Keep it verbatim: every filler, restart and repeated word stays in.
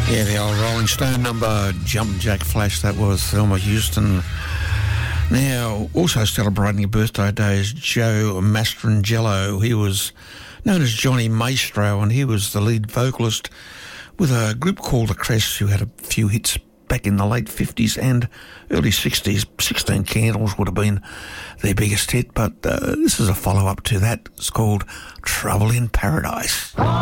Yeah, the old Rolling Stone number, Jump Jack Flash, that was Thelma Houston. Now, also celebrating a birthday today is Joe Mastrangelo. He was known as Johnny Maestro, and he was the lead vocalist with a group called The Crests, who had a few hits back in the late fifties and early sixties. sixteen Candles would have been their biggest hit, but uh, this is a follow-up to that. It's called Trouble in Paradise.